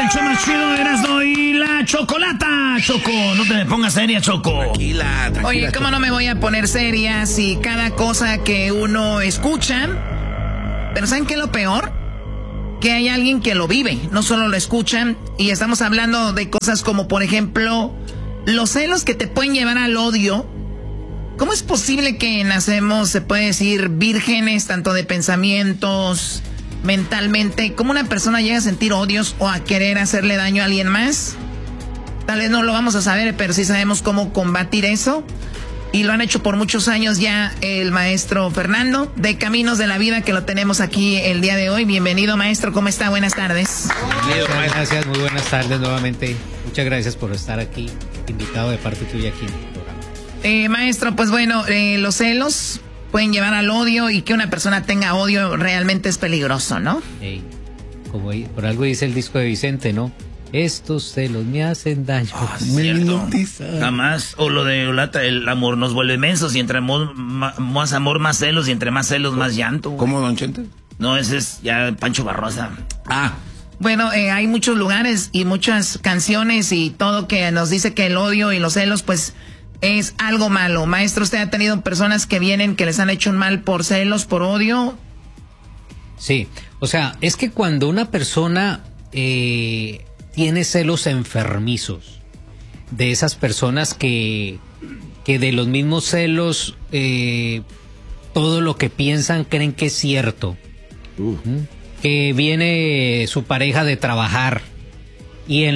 el show más chido de Erasmo y la Chocolata. Choco, no te me pongas seria, Choco. Tranquila. Oye, ¿cómo no me voy a poner seria si cada cosa que uno escucha... Pero ¿saben qué es lo peor? Que hay alguien que lo vive, no solo lo escuchan. Y estamos hablando de cosas como, por ejemplo, los celos que te pueden llevar al odio. ¿Cómo es posible que nacemos, se puede decir, vírgenes, tanto de pensamientos... mentalmente, cómo una persona llega a sentir odios o a querer hacerle daño a alguien más? Tal vez no lo vamos a saber, pero sí sabemos cómo combatir eso. Y lo han hecho por muchos años ya el maestro Fernando de Caminos de la Vida, que lo tenemos aquí el día de hoy. Bienvenido, maestro, ¿cómo está? Buenas tardes. Muchas gracias, muy buenas tardes nuevamente. Muchas gracias por estar aquí, invitado de parte tuya aquí en el programa. Maestro, pues bueno, los celos pueden llevar al odio, y que una persona tenga odio realmente es peligroso, ¿no? Hey, como por algo dice el disco de Vicente, ¿no? Estos celos me hacen daño. Jamás. O lo de Olata, el amor nos vuelve mensos, y entre más amor, más celos, y entre más celos, más llanto. Güey. ¿Cómo, don Chente? No, ese es ya Pancho Barrosa. Bueno, hay muchos lugares y muchas canciones y todo que nos dice que el odio y los celos, pues... es algo malo. Maestro, ¿usted ha tenido personas que vienen que les han hecho un mal por celos, por odio? Sí, o sea, es que cuando una persona tiene celos enfermizos, de esas personas que de los mismos celos, todo lo que piensan creen que es cierto, que viene su pareja de trabajar, y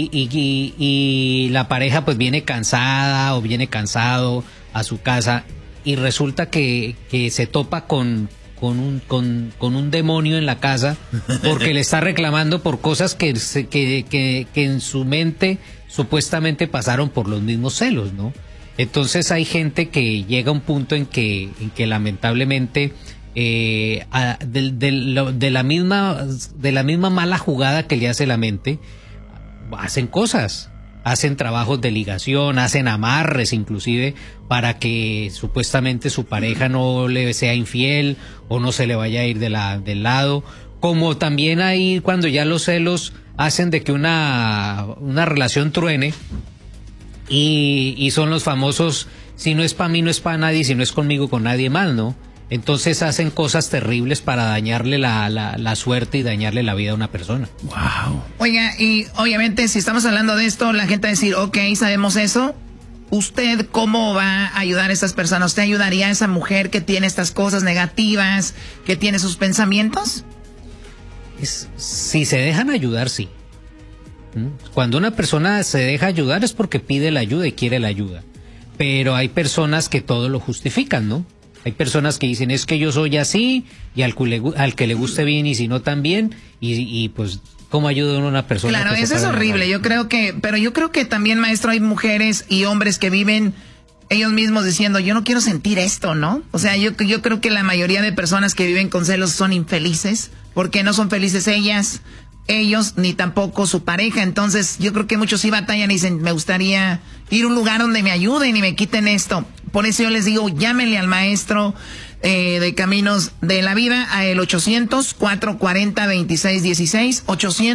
la pareja pues viene cansada o viene cansado a su casa, y resulta que se topa con un demonio en la casa porque le está reclamando por cosas que en su mente supuestamente pasaron por los mismos celos, ¿no? Entonces hay gente que llega a un punto en que lamentablemente de la misma mala jugada que le hace la mente, hacen cosas, hacen trabajos de ligación, hacen amarres inclusive para que supuestamente su pareja no le sea infiel o no se le vaya a ir del lado. Como también hay cuando ya los celos hacen de que una relación truene, y son los famosos, si no es para mí no es para nadie, si no es conmigo con nadie más, ¿no? Entonces hacen cosas terribles para dañarle la suerte y dañarle la vida a una persona. Wow. Oiga, y obviamente si estamos hablando de esto, la gente va a decir, ok, sabemos eso. ¿Usted cómo va a ayudar a estas personas? ¿Usted ayudaría a esa mujer que tiene estas cosas negativas, que tiene sus pensamientos? Si se dejan ayudar, sí. Cuando una persona se deja ayudar es porque pide la ayuda y quiere la ayuda. Pero hay personas que todo lo justifican, ¿no? Hay personas que dicen, es que yo soy así, y al que le guste bien, y si no también, y pues, ¿cómo ayuda uno a una persona? Claro, eso es horrible. Yo creo que también, maestro, hay mujeres y hombres que viven ellos mismos diciendo, yo no quiero sentir esto, ¿no? O sea, yo creo que la mayoría de personas que viven con celos son infelices, porque no son felices ellos, ni tampoco su pareja. Entonces, yo creo que muchos sí batallan y dicen, me gustaría ir a un lugar donde me ayuden y me quiten esto. Por eso yo les digo, llámenle al maestro de Caminos de la Vida a el 800-440-2616,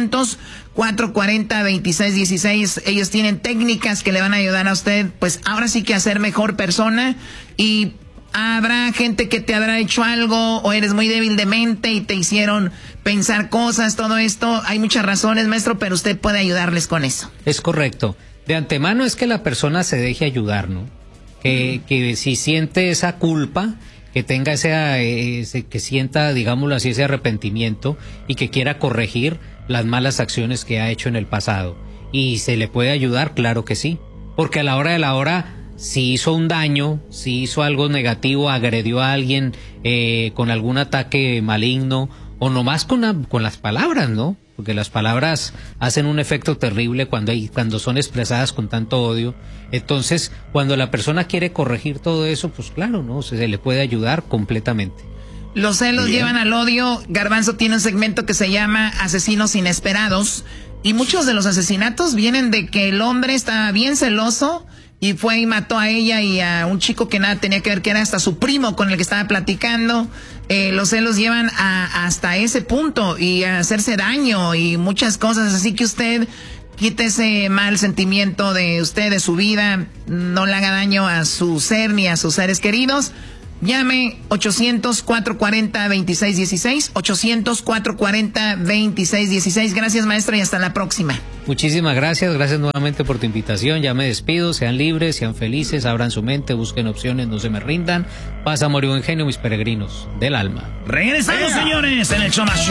800-440-2616. Ellos tienen técnicas que le van a ayudar a usted, pues ahora sí que a ser mejor persona. Y habrá gente que te habrá hecho algo, o eres muy débil de mente y te hicieron pensar cosas, todo esto. Hay muchas razones, maestro, pero usted puede ayudarles con eso. Es correcto. De antemano es que la persona se deje ayudar, ¿no? Que si siente esa culpa, que tenga que sienta, digámoslo así, ese arrepentimiento, y que quiera corregir las malas acciones que ha hecho en el pasado. ¿Y se le puede ayudar? Claro que sí. Porque a la hora de la hora, si hizo un daño, si hizo algo negativo, agredió a alguien con algún ataque maligno, o nomás con las palabras, ¿no? Porque las palabras hacen un efecto terrible cuando son expresadas con tanto odio. Entonces, cuando la persona quiere corregir todo eso, pues claro, ¿no? Se le puede ayudar completamente. Los celos llevan al odio. Garbanzo tiene un segmento que se llama Asesinos Inesperados. Y muchos de los asesinatos vienen de que el hombre estaba bien celoso y fue y mató a ella y a un chico que nada tenía que ver, que era hasta su primo con el que estaba platicando. Los celos llevan hasta ese punto y a hacerse daño y muchas cosas, así que usted quite ese mal sentimiento de usted, de su vida, no le haga daño a su ser ni a sus seres queridos. Llame 800-440-2616, 800-440-2616. Gracias, maestra, y hasta la próxima. Muchísimas gracias nuevamente por tu invitación. Ya me despido, sean libres, sean felices, abran su mente, busquen opciones, no se me rindan. Paz, amor y buen genio, mis peregrinos del alma. Regresamos, señores, en el show más